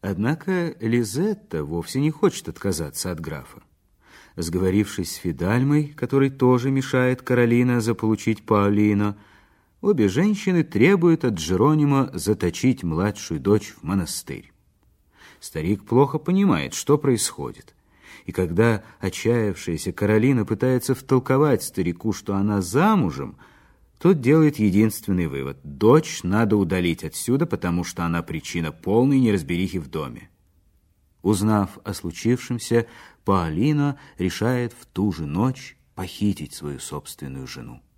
Однако Лизетта вовсе не хочет отказаться от графа. Сговорившись с Фидальмой, который тоже мешает Каролина заполучить Паолино, обе женщины требуют от Джеронима заточить младшую дочь в монастырь. Старик плохо понимает, что происходит, и когда отчаявшаяся Каролина пытается втолковать старику, что она замужем, тот делает единственный вывод: дочь надо удалить отсюда, потому что она причина полной неразберихи в доме. Узнав о случившемся, Паолино решает в ту же ночь похитить свою собственную жену.